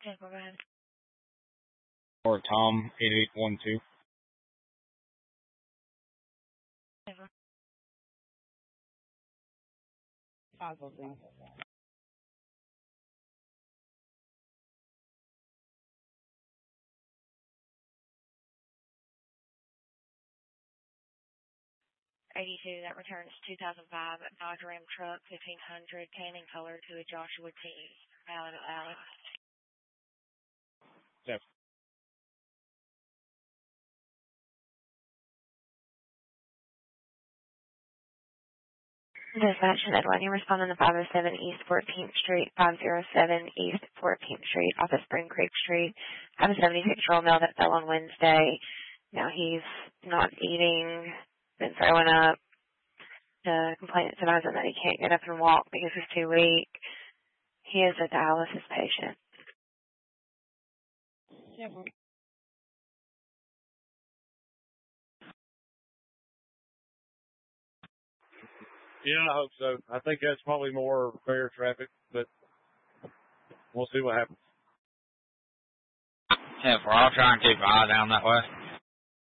Yeah, go ahead. Or Tom 8812. Never. Possibly. That returns 2005 Dodge Ram truck 1500 canning color to a Joshua T. Valid Allen. Yep. Dispatch and Edwin, you respond on the 507 East 14th Street, 507 East 14th Street, off of Spring Creek Street. I have a 76-year-old male that fell on Wednesday. Now he's not eating, been throwing up. The complainant's advising that he can't get up and walk because he's too weak. He is a dialysis patient. Yeah. Yeah, I hope so. I think that's probably more fair traffic, but we'll see what happens. Yeah, I'll try and keep an eye down that way.